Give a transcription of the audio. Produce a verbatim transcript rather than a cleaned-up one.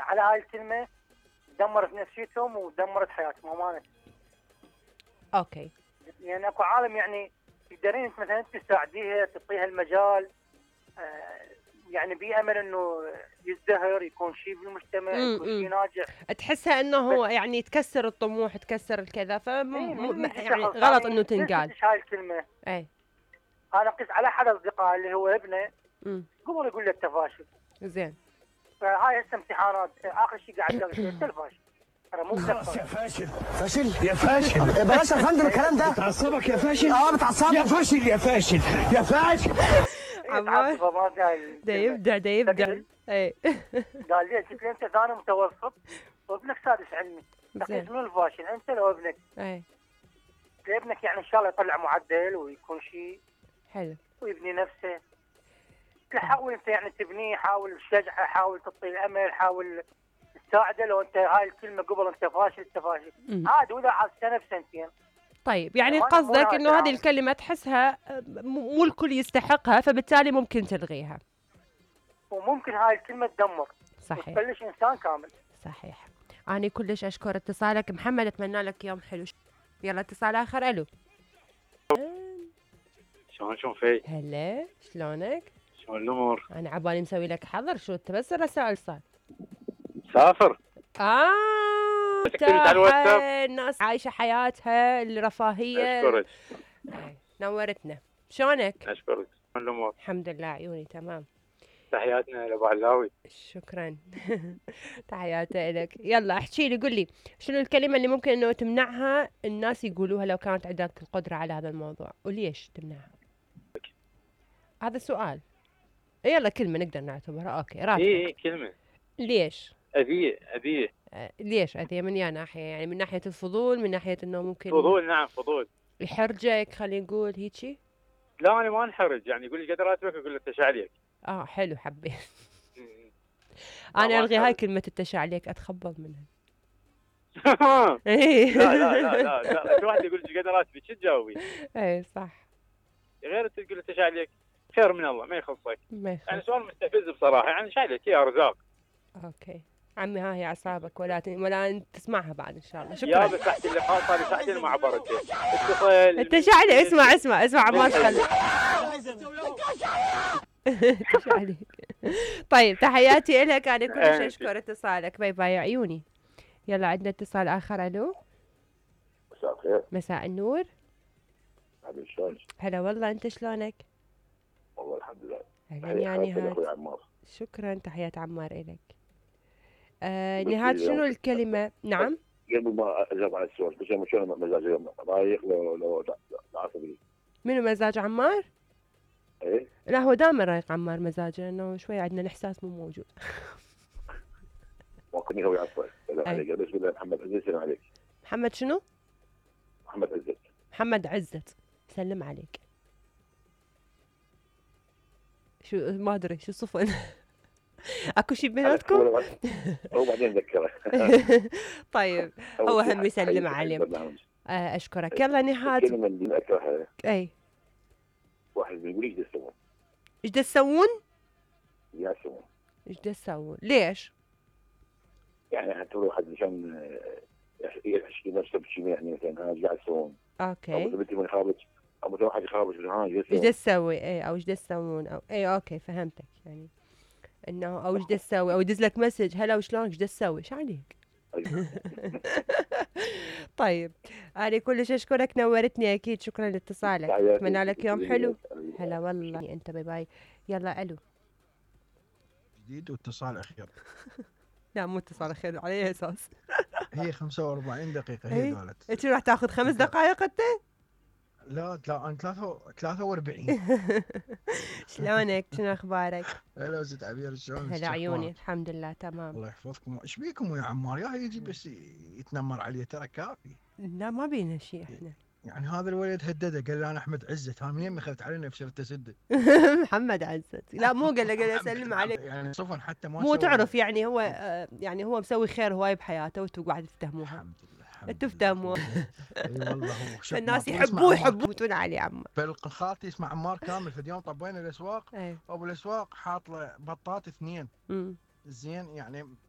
على هاي الكلمه دمرت نفسيتهم ودمرت حياتهم امانه. اوكي. يعني اكو عالم يعني تقدرين انت مثلا تساعديها تعطيها المجال، آه يعني بيأمل انه يزدهر يكون شيء بالمجتمع يكون شيء ناجح. تحسها انه هو يعني تكسر الطموح تكسر الكذا ف م... يعني غلط انه تنقال هاي الكلمه. اي انا قيس على احد اصدقائي اللي هو ابنه قبل يقول له انت فاشل. زين. فهاي هسه امتحانات اخر شيء قاعد يقول انت الفاشل. ترى مو خلاص يا فاشل. فاشل يا فاشل. بلاش يا فندم الكلام ده. بتعصبك يا فاشل. اه بتعصبك يا فاشل يا فاشل يا فاشل. عمار ده يبدع ده يبدع. اي قال لي قلت له انت ثاني متوسط وابنك سادس علمي. تقيس من الفاشل انت لو ابنك. اي ابنك يعني ان شاء الله يطلع معدل ويكون شيء حلو ويبني نفسه. حاول انت يعني تبنيه، حاول تشجعه، حاول تعطيه الامل، حاول تساعده. لو انت هاي الكلمه قبل انت فاشل انت فاشل عادي، واذا عاد سنه بسنتين. طيب يعني قصدك انه هذه الكلمه تحسها مو الكل يستحقها فبالتالي ممكن تلغيها، وممكن هاي الكلمه تدمر صحيح وتبلش انسان كامل. صحيح. أنا كلش أشكر اتصالك محمد، أتمنى لك يوم حلو. يلا اتصال آخر. ألو شلون شلون في؟ هلا شلونك؟ شلون الأمور؟ أنا عبالي مسوي لك حظر. شو أنت بس الرسائل صار؟ سافر. آه الناس عايشة حياتها الرفاهية. أشكرك. نورتنا. شلونك؟ أشكرك. شلون الأمور؟ الحمد لله عيوني تمام. تحياتنا لأبو علاوي. شكرا. تحياتي لك. يلا احكي لي قل لي شنو الكلمة اللي ممكن انه تمنعها الناس يقولوها لو كانت عندك القدرة على هذا الموضوع، وليش تمنعها؟ هذا السؤال. يلا كلمة نقدر نعتبرها اوكي راتب. اي كلمة. ليش؟ أذية أذية. آه ليش أذية؟ من يا ناحية يعني من ناحية الفضول، من ناحية انه ممكن فضول. نعم فضول. يحرجك خلينا نقول هيجي؟ لا أنا ما انحرج، يعني يقول لي قد راتبك أقول له التشعليك. اه حلو حبيت. انا الغي هاي كلمة التشعليك اتخبل منها. لا لا لا لا لا في واحد يقول لك قد راتبك شو تجاوبي؟ اي صح. غير تقول له تشعليك خير من الله ما يخصك. ما يخص. يعني سؤال مستفز بصراحة، يعني شعليك يا رزاق. اوكي عمي ها هي اعصابك ولا ت... ولا انت تسمعها بعد ان شاء الله. شكرا. يا بس تحت اللقاء صار لي ساعتين مع بركة. اتصل التشعلي. اسمع اسمع اسمع عمار خلي. تشعلي. طيب تحياتي لك. انا كلش اشكر اتصالك. باي باي عيوني. يلا عندنا اتصال اخر. الو مساء الخير. مساء النور. حبيبي شلونك؟ هلا والله انت شلونك؟ والله الحمد لله. اهلا يا نهاد. شكرا تحيات عمار الك. آه نهاد شنو الكلمة؟ نعم قبل ما اجاوب على السؤال بس شلون مزاج اليوم رايق لو لو عصبي؟ منو مزاج عمار؟ ايه لا هو دائما رايق عمار مزاجه، انه شوي عندنا الاحساس مو موجود. ممكن هو يعصب عليك. بسم الله. محمد عزت سلام عليك. محمد شنو؟ محمد عزت. محمد عزت سلم عليك. شو ما ادري شو صفن. اكو شيء بيناتكم؟ هو بعدين ذكره. طيب هو هم يسلم عليه. آه اشكرك. يلا نهاد. الكلمة اللي اكرهها اي واحد بيقول ايش تسوون؟ ايش تسوون؟ يا سوون ايش تسوون؟ ليش؟ يعني حتى لو واحد عشان يحكي نفسه بشيء يعني مثلا ها ايش قاعد تسوون؟ اوكي. او بنتي ما يخابط او مثلا واحد يخابط ها ايش تسوي؟ اي او ايش تسوون او اي اوكي فهمتك يعني انه او ايش تسوي او يدز لك مسج هلا وشلونك ايش تسوي؟ ايش عليك؟ طيب انا كلش اشكرك نورتني اكيد. شكرا لاتصالك. اتمنى لك يوم حلو. هلا والله انت. باي باي. يلا الو جديد واتصال اخير. لا مو اتصال اخير على اي اساس؟ هي خمسة وأربعين دقيقة هي قالت. انت راح تاخذ خمس دقائق انت؟ لا لا انا ثلاثة وأربعين. شلونك؟ شنو اخبارك؟ هلا زت عبير شلونك؟ هلا عيوني الحمد لله تمام. الله يحفظكم. ايش بيكم يا عمار؟ يا يجي بس يتنمر عليه ترى كافي. لا ما بينا شيء احنا. يعني هذا الولد هدده قال لي انا احمد عزت. ها منين ما اخذت علينا بشرت اسد؟ محمد عزت. لا مو قال له قال اسلم عليك. يعني صفن حتى ما مو تعرف يعني هو آه يعني هو مسوي خير هواي بحياته وانتم قاعد تفتهموها. الحمد لله. تفتهموا. اي والله هو الناس يحبوه يحبوه يموتون عليه عمار. خالتي اسمه عمار كامل. في اليوم طبينا الاسواق. ابو الاسواق حاط له بطات اثنين. زين يعني